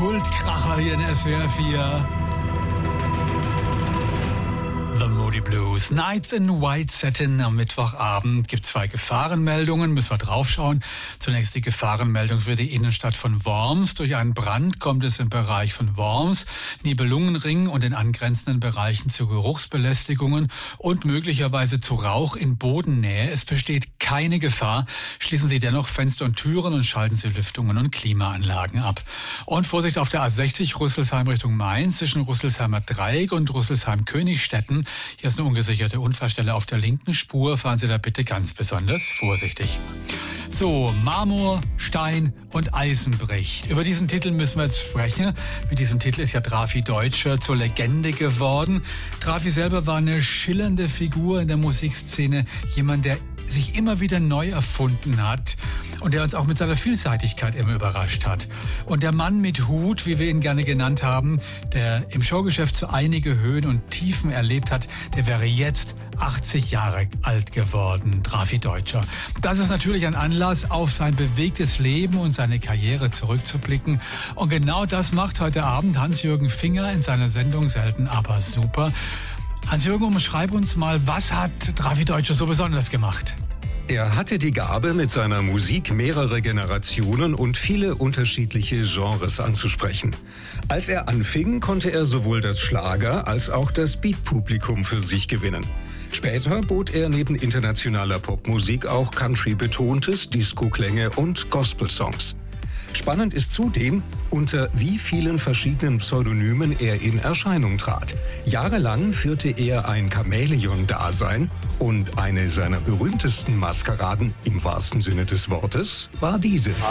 Kultkracher hier in SWR 4. The Moody Blues. Nights in White Satin am Mittwochabend. Gibt 2 Gefahrenmeldungen, müssen wir draufschauen. Zunächst die Gefahrenmeldung für die Innenstadt von Worms. Durch einen Brand kommt es im Bereich von Worms, Nibelungenring und in angrenzenden Bereichen zu Geruchsbelästigungen und möglicherweise zu Rauch in Bodennähe. Es besteht keine Gefahr. Schließen Sie dennoch Fenster und Türen und schalten Sie Lüftungen und Klimaanlagen ab. Und Vorsicht auf der A60 Rüsselsheim Richtung Mainz zwischen Rüsselsheimer Dreieck und Rüsselsheim-Königstetten. Hier ist eine ungesicherte Unfallstelle auf der linken Spur. Fahren Sie da bitte ganz besonders vorsichtig. So, Marmor, Stein und Eisen bricht. Über diesen Titel müssen wir jetzt sprechen. Mit diesem Titel ist ja Drafi Deutscher zur Legende geworden. Drafi selber war eine schillernde Figur in der Musikszene. Jemand, der sich immer wieder neu erfunden hat und der uns auch mit seiner Vielseitigkeit immer überrascht hat. Und der Mann mit Hut, wie wir ihn gerne genannt haben, der im Showgeschäft so einige Höhen und Tiefen erlebt hat, der wäre jetzt 80 Jahre alt geworden, Drafi Deutscher. Das ist natürlich ein Anlass, auf sein bewegtes Leben und seine Karriere zurückzublicken. Und genau das macht heute Abend Hans-Jürgen Finger in seiner Sendung Selten aber super. Hans-Jürgen, umschreib uns mal, was hat Drafi Deutscher so besonders gemacht? Er hatte die Gabe, mit seiner Musik mehrere Generationen und viele unterschiedliche Genres anzusprechen. Als er anfing, konnte er sowohl das Schlager- als auch das Beat-Publikum für sich gewinnen. Später bot er neben internationaler Popmusik auch Country-betontes, Disco-Klänge und Gospel-Songs. Spannend ist zudem, unter wie vielen verschiedenen Pseudonymen er in Erscheinung trat. Jahrelang führte er ein Chamäleon-Dasein und eine seiner berühmtesten Maskeraden, im wahrsten Sinne des Wortes, war diese.